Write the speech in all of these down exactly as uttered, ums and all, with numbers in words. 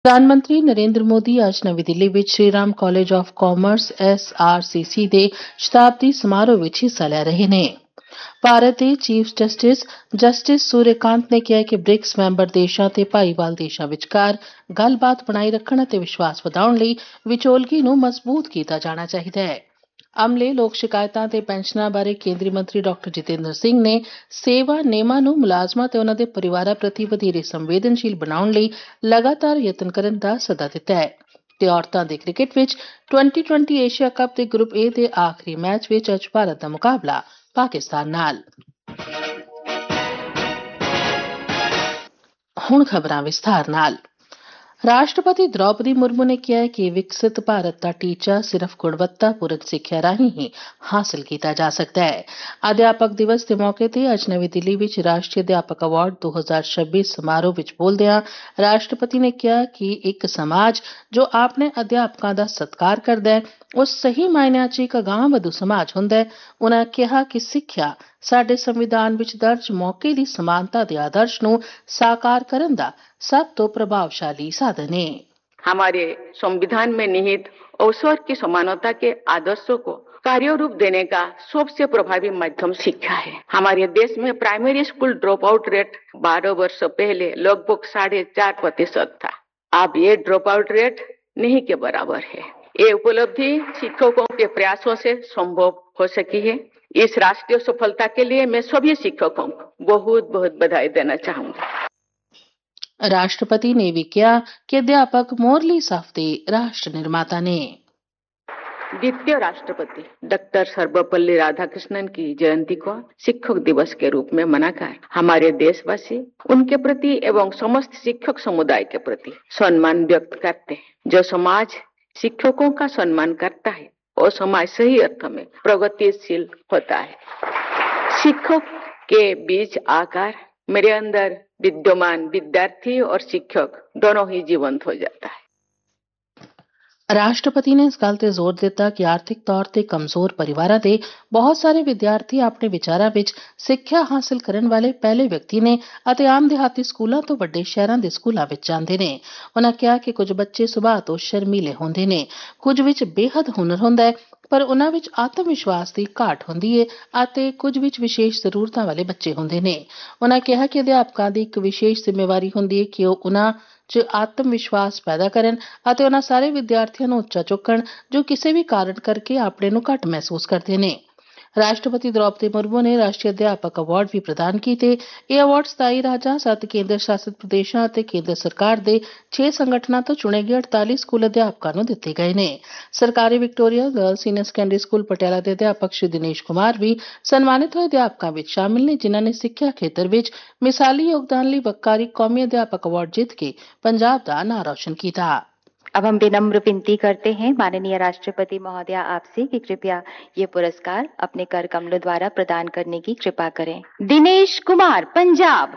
प्रधानमंत्री नरेंद्र मोदी ਅੱਜ ਨਵੀਂ ਦਿੱਲੀ ਵਿੱਚ Shri Ram college of commerce S R C ਸੀ ਦੇ ਸ਼ਤਾਬਦੀ ਸਮਾਰੋਹ ਵਿੱਚ ਹਿੱਸਾ ਲੈ ਰਹੇ ਨੇ। ਭਾਰਤ ਦੇ ਚੀਫ ਜਸਟਿਸ ਜਸਟਿਸ ਸੂਰਿਆਕਾਂਤ ਨੇ ਕਿਹਾ ਕਿ ਬ੍ਰਿਕਸ ਮੈਂਬਰ ਦੇਸ਼ਾਂ ਤੇ ਭਾਈਵਾਲ ਦੇਸ਼ਾਂ ਵਿਚਕਾਰ ਗੱਲਬਾਤ ਬਣਾਈ ਰੱਖਣ ਅਤੇ ਵਿਸ਼ਵਾਸ ਵਧਾਉਣ ਲਈ ਵਿਚੋਲਗੀ ਨੂੰ ਮਜ਼ਬੂਤ ਕੀਤਾ ਜਾਣਾ ਚਾਹੀਦਾ ਹੈ। ਅਮਲੇ ਲੋਕ ਸ਼ਿਕਾਇਤਾਂ ਤੇ ਪੈਨਸ਼ਨਾਂ ਬਾਰੇ ਕੇਂਦਰੀ ਮੰਤਰੀ ਡਾਕਟਰ ਜਿਤੇਂਦਰ ਸਿੰਘ ਨੇ ਸੇਵਾ ਨਿਯਮਾਂ ਨੂੰ ਮੁਲਾਜ਼ਮਾਂ ਤੇ ਉਹਨਾਂ ਦੇ ਪਰਿਵਾਰਾਂ ਪ੍ਰਤੀ ਵਧੇਰੇ ਸੰਵੇਦਨਸ਼ੀਲ ਬਣਾਉਣ ਲਈ ਲਗਾਤਾਰ ਯਤਨ ਕਰਨ ਦਾ ਸੱਦਾ ਦਿੱਤਾ ਹੈ। ਤੇ ਔਰਤਾਂ ਦੇ ਕ੍ਰਿਕਟ ਵਿੱਚ ਟਵੈਂਟੀ ਟਵੈਂਟੀ ਏਸ਼ੀਆ ਕੱਪ ਦੇ ਗਰੁੱਪ ਏ ਦੇ ਆਖਰੀ ਮੈਚ ਵਿੱਚ ਅੱਜ ਭਾਰਤ ਦਾ ਮੁਕਾਬਲਾ ਪਾਕਿਸਤਾਨ ਨਾਲ। ਹੁਣ ਖਬਰਾਂ ਵਿਸਥਾਰ ਨਾਲ। ਰਾਸ਼ਟਰਪਤੀ ਦ੍ਰੌਪਦੀ ਮੁਰਮੂ ਨੇ ਕਿਹਾ ਹੈ ਕਿ ਵਿਕਸਿਤ ਭਾਰਤ ਦਾ ਟੀਚਾ ਸਿਰਫ ਗੁਣਵੱਤਾਪੂਰਨ ਸਿੱਖਿਆ ਰਾਹੀਂ ਹੀ ਹਾਸਲ ਕੀਤਾ ਜਾ ਸਕਦਾ ਹੈ। ਅਧਿਆਪਕ ਦਿਵਸ ਦੇ ਮੌਕੇ ਤੇ ਅੱਜ ਨਵੀਂ ਦਿੱਲੀ ਵਿੱਚ ਰਾਸ਼ਟਰੀ ਅਧਿਆਪਕ ਅਵਾਰਡ ਦੋ ਹਜ਼ਾਰ ਛੱਬੀ ਸਮਾਰੋਹ ਵਿੱਚ ਬੋਲਦਿਆਂ ਰਾਸ਼ਟਰਪਤੀ ਨੇ ਕਿਹਾ ਕਿ ਇੱਕ ਸਮਾਜ ਜੋ ਆਪਣੇ ਅਧਿਆਪਕਾਂ ਦਾ ਸਤਿਕਾਰ ਕਰਦਾ ਹੈ ਉਹ ਸਹੀ ਮਾਇਨਿਆਂ 'ਚ ਇੱਕ ਅਗਾਂਹਵਧੂ ਸਮਾਜ ਹੁੰਦਾ ਹੈ। ਉਨ੍ਹਾਂ ਕਿਹਾ ਕਿ ਸਿੱਖਿਆ ਸਾਡੇ ਸੰਵਿਧਾਨ ਵਿੱਚ ਦਰਜ ਮੌਕੇ ਦੀ ਸਮਾਨਤਾ ਦੇ ਆਦਰਸ਼ ਨੂੰ ਸਾਕਾਰ ਕਰਨ ਦਾ सब तो प्रभावशाली साधन है। हमारे संविधान में निहित अवसर की समानता के आदर्शों को कार्य रूप देने का सबसे प्रभावी माध्यम शिक्षा है। हमारे देश में primary school drop out rate बारह वर्ष पहले लगभग साढ़े चार प्रतिशत था। अब ये ड्रॉप आउट रेट नहीं के बराबर है। ये उपलब्धि शिक्षकों के प्रयासों से संभव हो सकी है। इस राष्ट्रीय सफलता के लिए मैं सभी शिक्षकों को बहुत बहुत बधाई देना चाहूंगा। राष्ट्रपति ने भी किया कि अध्यापक मोरली सफ दे राष्ट्र निर्माता ने। द्वितीय राष्ट्रपति डॉक्टर सर्वपल्ली राधाकृष्णन की जयंती को शिक्षक दिवस के रूप में मनाकर हमारे देशवासी उनके प्रति एवं समस्त शिक्षक समुदाय के प्रति सम्मान व्यक्त करते हैं। जो समाज शिक्षकों का सम्मान करता है वो समाज सही अर्थ में प्रगतिशील होता है। शिक्षक के बीच आकर मेरे अंदर विद्यमान विद्यार्थी और शिक्षक दोनों ही जीवंत हो जाता है। ਰਾਸ਼ਟਰਪਤੀ ਨੇ ਇਸ ਗੱਲ ਤੇ ਜ਼ੋਰ ਦਿੱਤਾ ਕਿ ਆਰਥਿਕ ਤੌਰ ਤੇ ਕਮਜ਼ੋਰ ਪਰਿਵਾਰਾਂ ਦੇ ਬਹੁਤ ਸਾਰੇ ਵਿਦਿਆਰਥੀ ਆਪਣੇ ਵਿਚਾਰਾਂ ਵਿੱਚ ਸਿੱਖਿਆ ਹਾਸਲ ਕਰਨ ਵਾਲੇ ਪਹਿਲੇ ਵਿਅਕਤੀ ਨੇ ਅਤੇ ਆਮ ਦਿਹਾਤੀ ਸਕੂਲਾਂ ਤੋਂ ਵੱਡੇ ਸ਼ਹਿਰਾਂ ਦੇ ਸਕੂਲਾਂ ਵਿੱਚ ਜਾਂਦੇ ਨੇ। ਉਨ੍ਹਾਂ ਕਿਹਾ ਕਿ ਕੁਝ ਬੱਚੇ ਸੁਭਾਅ ਤੋਂ ਸ਼ਰਮੀਲੇ ਹੁੰਦੇ ਨੇ, ਕੁਝ ਵਿੱਚ ਬੇਹੱਦ ਹੁਨਰ ਹੁੰਦਾ ਹੈ ਪਰ ਉਨ੍ਹਾਂ ਵਿੱਚ ਆਤਮ ਵਿਸ਼ਵਾਸ ਦੀ ਘਾਟ ਹੁੰਦੀ ਹੈ ਅਤੇ ਕੁਝ ਵਿੱਚ ਵਿਸ਼ੇਸ਼ ਜ਼ਰੂਰਤਾਂ ਵਾਲੇ ਬੱਚੇ ਹੁੰਦੇ ਨੇ। ਉਨ੍ਹਾਂ ਕਿਹਾ ਕਿ ਅਧਿਆਪਕਾਂ ਦੀ ਇੱਕ ਵਿਸ਼ੇਸ਼ ਜ਼ਿੰਮੇਵਾਰੀ ਹੁੰਦੀ ਹੈ ਕਿ ਉਹ ਉਨ੍ਹਾਂ 'ਚ ਆਤਮ ਵਿਸ਼ਵਾਸ ਪੈਦਾ ਕਰਨ ਅਤੇ ਉਹਨਾਂ ਸਾਰੇ ਵਿਦਿਆਰਥੀਆਂ ਨੂੰ ਉੱਚਾ ਚੁੱਕਣ ਜੋ ਕਿਸੇ ਵੀ ਕਾਰਨ ਕਰਕੇ ਆਪਣੇ ਨੂੰ ਘੱਟ ਮਹਿਸੂਸ ਕਰਦੇ ਨੇ। ਰਾਸ਼ਟਰਪਤੀ ਦ੍ਰੌਪਦੀ ਮੁਰਮੂ ਨੇ ਰਾਸ਼ਟਰੀ ਅਧਿਆਪਕ ਅਵਾਰਡ ਵੀ ਪ੍ਰਦਾਨ ਕੀਤੇ। ਇਹ ਅਵਾਰਡ ਸਤਾਈ ਰਾਜਾਂ, ਸੱਤ ਕੇਂਦਰ ਸ਼ਾਸਿਤ ਪ੍ਰਦੇਸ਼ਾਂ ਅਤੇ ਕੇਂਦਰ ਸਰਕਾਰ ਦੇ ਛੇ ਸੰਗਠਨਾਂ ਤੋਂ ਚੁਣੇ ਗਏ ਅੜਤਾਲੀ ਸਕੂਲ ਅਧਿਆਪਕਾਂ ਨੂੰ ਦਿੱਤੇ ਗਏ ਨੇ। ਸਰਕਾਰੀ Victoria girls senior secondary school Patiala ਦੇ ਅਧਿਆਪਕ ਸ਼੍ਰੀ ਦਿਨੇਸ਼ ਕੁਮਾਰ ਵੀ ਸਨਮਾਨਿਤ ਹੋਏ ਅਧਿਆਪਕਾਂ ਵਿੱਚ ਸ਼ਾਮਿਲ ਨੇ ਜਿਨ੍ਹਾਂ ਨੇ ਸਿੱਖਿਆ ਖੇਤਰ ਵਿੱਚ ਮਿਸਾਲੀ ਯੋਗਦਾਨ ਲਈ ਵੱਕਾਰੀ ਕੌਮੀ ਅਧਿਆਪਕ ਅਵਾਰਡ ਜਿੱਤ ਕੇ ਪੰਜਾਬ ਦਾ ਨਾਂ ਰੌਸ਼ਨ ਕੀਤਾ। अब हम विनम्र विनती करते हैं माननीय राष्ट्रपति महोदया आपसे कि कृपया ये पुरस्कार अपने कर कमलों द्वारा प्रदान करने की कृपा करें। दिनेश कुमार, पंजाब।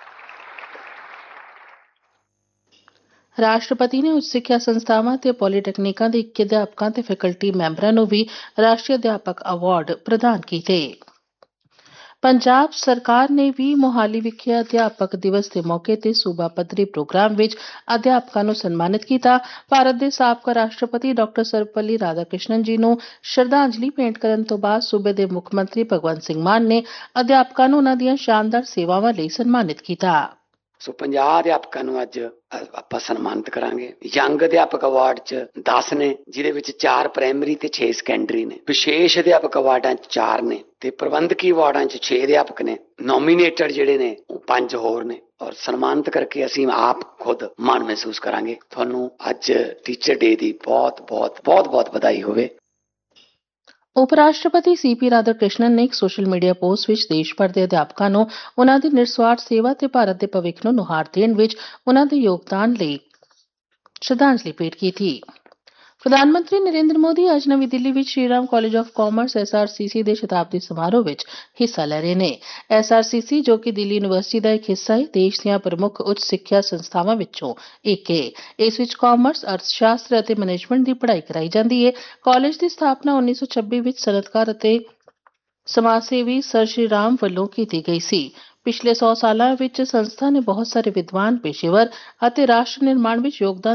ਰਾਸ਼ਟਰਪਤੀ ਨੇ ਉੱਚ ਸਿੱਖਿਆ ਸੰਸਥਾਵਾਂ ਤੇ ਪੋਲੀਟੈਕਨਿਕਾਂ ਦੇ ਇੱਕੀ ਅਧਿਆਪਕਾਂ ਤੇ ਫੈਕਲਟੀ ਮੈਂਬਰਾਂ ਨੂੰ ਵੀ ਰਾਸ਼ਟਰੀ ਅਧਿਆਪਕ ਅਵਾਰਡ ਪ੍ਰਦਾਨ ਕੀਤੇ। ਪੰਜਾਬ ਸਰਕਾਰ ਨੇ ਵੀ ਮੋਹਾਲੀ ਵਿਖੇ ਅਧਿਆਪਕ ਦਿਵਸ ਦੇ ਮੌਕੇ ਤੇ ਸੂਬਾ ਪੱਧਰੀ ਪ੍ਰੋਗਰਾਮ ਵਿੱਚ ਅਧਿਆਪਕਾਂ ਨੂੰ ਸਨਮਾਨਿਤ ਕੀਤਾ। ਭਾਰਤ ਦੇ ਸਾਬਕਾ ਰਾਸ਼ਟਰਪਤੀ ਡਾਕਟਰ ਸਰਵਪੱਲੀ ਰਾਧਾਕ੍ਰਿਸ਼ਨਨ ਜੀ ਨੂੰ ਸ਼ਰਧਾਂਜਲੀ ਭੇਂਟ ਕਰਨ ਤੋਂ ਬਾਅਦ ਸੂਬੇ ਦੇ ਮੁੱਖ ਮੰਤਰੀ ਭਗਵੰਤ ਸਿੰਘ ਮਾਨ ਨੇ ਅਧਿਆਪਕਾਂ ਨੂੰ ਉਨ੍ਹਾਂ ਦੀਆਂ ਸ਼ਾਨਦਾਰ ਸੇਵਾਵਾਂ ਲਈ ਸਨਮਾਨਿਤ ਕੀਤਾ। ਸੋ ਪੰਜਾਹ ਅਧਿਆਪਕਾਂ ਨੂੰ ਅੱਜ ਆਪਾਂ ਸਨਮਾਨਿਤ ਕਰਾਂਗੇ। ਯੰਗ ਅਧਿਆਪਕ ਅਵਾਰਡ ਚ ਦਸ ਨੇ ਜਿਹਦੇ ਵਿੱਚ ਚਾਰ ਪ੍ਰਾਇਮਰੀ ਤੇ ਛੇ ਸੈਕੰਡਰੀ ਨੇ। ਵਿਸ਼ੇਸ਼ ਅਧਿਆਪਕ ਅਵਾਰਡਾਂ ਚ ਚਾਰ ਨੇ ਤੇ ਪ੍ਰਬੰਧਕੀ ਅਵਾਰਡਾਂ ਚ ਛੇ ਅਧਿਆਪਕ ਨੇ। ਨੋਮੀਨੇਟਡ ਜਿਹੜੇ ਨੇ ਉਹ ਪੰਜ ਹੋਰ ਨੇ ਔਰ ਸਨਮਾਨਿਤ ਕਰਕੇ ਅਸੀਂ ਆਪ ਖੁਦ ਮਾਣ ਮਹਿਸੂਸ ਕਰਾਂਗੇ। ਤੁਹਾਨੂੰ ਅੱਜ ਟੀਚਰ ਡੇ ਦੀ ਬਹੁਤ ਬਹੁਤ ਬਹੁਤ ਬਹੁਤ ਵਧਾਈ ਹੋਵੇ। ਉਪ ਰਾਸ਼ਟਰਪਤੀ ਸੀ ਪੀ ਰਾਧਾ ਕ੍ਰਿਸ਼ਨਨ ਨੇ ਇੱਕ ਸੋਸ਼ਲ ਮੀਡੀਆ ਪੋਸਟ ਵਿੱਚ ਦੇਸ਼ ਭਰ ਦੇ ਅਧਿਆਪਕਾਂ ਨੂੰ ਉਨ੍ਹਾਂ ਦੀ ਨਿਰਸਵਾਰਥ ਸੇਵਾ ਤੇ ਭਾਰਤ ਦੇ ਭਵਿੱਖ ਨੂੰ ਨੁਹਾਰ ਦੇਣ ਵਿੱਚ ਉਨ੍ਹਾਂ ਦੇ ਯੋਗਦਾਨ ਲਈ ਸ਼ਰਧਾਂਜਲੀ ਭੇਟ ਕੀਤੀ। ਪ੍ਰਧਾਨ ਮੰਤਰੀ ਨਰਿੰਦਰ ਮੋਦੀ ਅੱਜ ਨਵੀਂ ਦਿੱਲੀ ਵਿੱਚ Shri Ram college of commerce S R C ਸੀ ਦੇ ਸ਼ਤਾਬਦੀ ਸਮਾਰੋਹ ਵਿੱਚ ਹਿੱਸਾ ਲੈ ਰਹੇ ਨੇ। ਐਸ ਆਰ ਸੀ ਸੀ ਜੋ ਕਿ ਦਿੱਲੀ ਯੂਨੀਵਰਸਿਟੀ ਦਾ ਇੱਕ ਹਿੱਸਾ ਹੈ ਦੇਸ਼ ਦੀਆਂ ਪ੍ਰਮੁੱਖ ਉੱਚ ਸਿੱਖਿਆ ਸੰਸਥਾਵਾਂ ਵਿੱਚੋਂ ਇੱਕ ਹੈ। ਇਸ ਵਿੱਚ ਕਾਮਰਸ, ਅਰਥ ਸ਼ਾਸਤਰ ਅਤੇ ਮੈਨੇਜਮੈਂਟ ਦੀ ਪੜ੍ਹਾਈ ਕਰਾਈ ਜਾਂਦੀ ਹੈ। ਕਾਲਜ ਦੀ ਸਥਾਪਨਾ ਉੱਨੀ ਸੌ ਛੱਬੀ ਵਿੱਚ ਸਨਅਤਕਾਰ ਅਤੇ ਸਮਾਜ ਸੇਵੀ ਸਰ ਸ਼੍ਰੀ ਰਾਮ ਵੱਲੋਂ ਕੀਤੀ ਗਈ ਸੀ। ਪਿਛਲੇ ਸੌ ਸਾਲਾਂ ਵਿੱਚ ਸੰਸਥਾ ਨੇ ਬਹੁਤ ਸਾਰੇ ਵਿਦਵਾਨ, ਪੇਸ਼ੇਵਰ ਅਤੇ ਰਾਸ਼ਟਰ ਨਿਰਮਾਣ ਵਿੱਚ ਯੋਗਦਾਨ